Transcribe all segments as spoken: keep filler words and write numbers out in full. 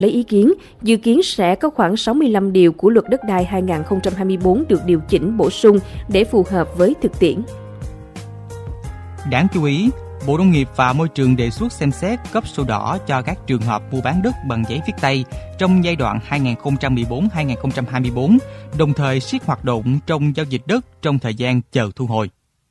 lấy ý kiến, dự kiến sẽ có khoảng sáu mươi lăm điều của Luật Đất đai hai không hai tư được điều chỉnh bổ sung để phù hợp với thực tiễn. Đáng chú ý, Bộ Nông nghiệp và Môi trường đề xuất xem xét cấp sổ đỏ cho các trường hợp mua bán đất bằng giấy viết tay trong giai đoạn hai không một bốn đến hai không hai tư, đồng thời siết hoạt động trong giao dịch đất trong thời gian chờ thu hồi.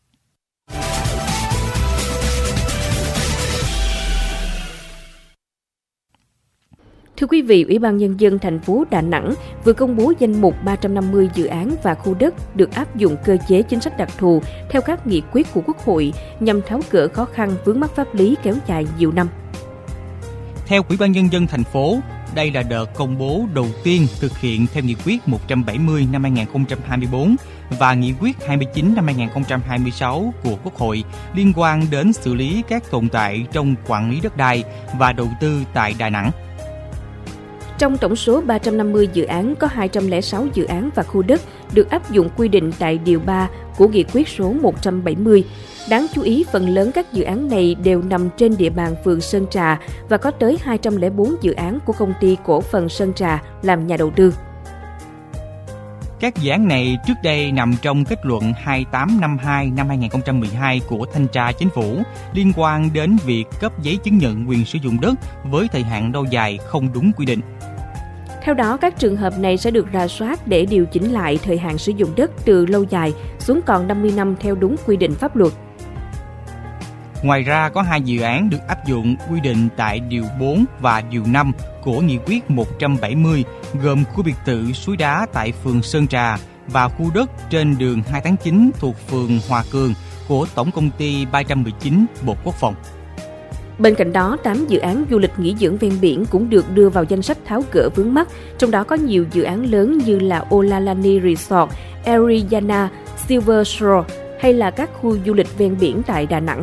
Thưa quý vị, Ủy ban Nhân dân thành phố Đà Nẵng vừa công bố danh mục ba trăm năm mươi dự án và khu đất được áp dụng cơ chế chính sách đặc thù theo các nghị quyết của Quốc hội nhằm tháo gỡ khó khăn vướng mắc pháp lý kéo dài nhiều năm. Theo Ủy ban Nhân dân thành phố, đây là đợt công bố đầu tiên thực hiện theo nghị quyết một trăm bảy mươi năm hai không hai tư và nghị quyết hai mươi chín năm hai không hai sáu của Quốc hội liên quan đến xử lý các tồn tại trong quản lý đất đai và đầu tư tại Đà Nẵng. Trong tổng số ba trăm năm mươi dự án, có hai trăm lẻ sáu dự án và khu đất được áp dụng quy định tại Điều ba của Nghị quyết số một trăm bảy mươi. Đáng chú ý, phần lớn các dự án này đều nằm trên địa bàn phường Sơn Trà và có tới hai trăm lẻ bốn dự án của Công ty Cổ phần Sơn Trà làm nhà đầu tư. Các dự án này trước đây nằm trong kết luận hai tám năm hai năm hai không một hai của Thanh tra Chính phủ liên quan đến việc cấp giấy chứng nhận quyền sử dụng đất với thời hạn lâu dài không đúng quy định. Theo đó, các trường hợp này sẽ được rà soát để điều chỉnh lại thời hạn sử dụng đất từ lâu dài xuống còn năm mươi năm theo đúng quy định pháp luật. Ngoài ra, có hai dự án được áp dụng quy định tại Điều bốn và Điều năm của Nghị quyết một trăm bảy mươi, gồm khu biệt thự Suối Đá tại phường Sơn Trà và khu đất trên đường hai tháng chín thuộc phường Hòa Cường của Tổng công ty ba trăm mười chín Bộ Quốc phòng. Bên cạnh đó, tám dự án du lịch nghỉ dưỡng ven biển cũng được đưa vào danh sách tháo gỡ vướng mắc, trong đó có nhiều dự án lớn như là Olalani Resort, Ariana, Silver Shore hay là các khu du lịch ven biển tại Đà Nẵng.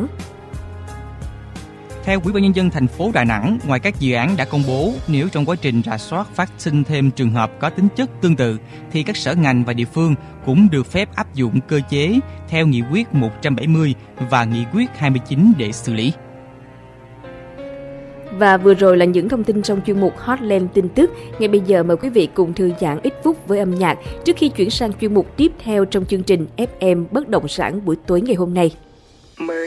Theo Ủy ban Nhân dân thành phố Đà Nẵng, ngoài các dự án đã công bố, nếu trong quá trình rà soát phát sinh thêm trường hợp có tính chất tương tự, thì các sở ngành và địa phương cũng được phép áp dụng cơ chế theo Nghị quyết một trăm bảy mươi và Nghị quyết hai mươi chín để xử lý. Và vừa rồi là những thông tin trong chuyên mục Hotline tin tức. Ngay bây giờ mời quý vị cùng thư giãn ít phút với âm nhạc trước khi chuyển sang chuyên mục tiếp theo trong chương trình ép em Bất động sản buổi tối ngày hôm nay.